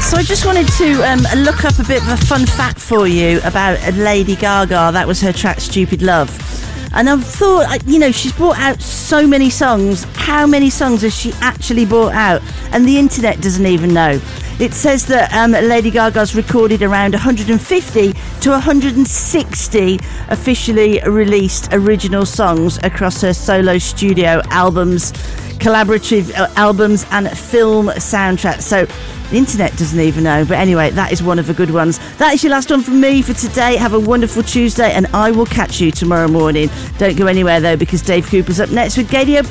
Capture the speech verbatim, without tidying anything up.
So I just wanted to um, look up a bit of a fun fact for you about Lady Gaga. That was her track Stupid Love. And I thought, you know, she's brought out so many songs. How many songs has she actually brought out? And the internet doesn't even know. It says that um, Lady Gaga's recorded around one hundred fifty to one hundred sixty officially released original songs across her solo studio albums, collaborative albums and film soundtracks. So the internet doesn't even know. But anyway, that is one of the good ones. That is your last one from me for today. Have a wonderful Tuesday and I will catch you tomorrow morning. Don't go anywhere though, because Dave Cooper's up next with Gadio.